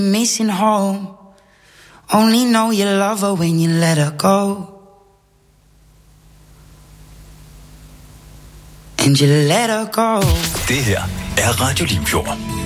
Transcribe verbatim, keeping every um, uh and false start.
missing home. Only know you love her when you let her go. And you let her go. Det her er Radio Limfjord.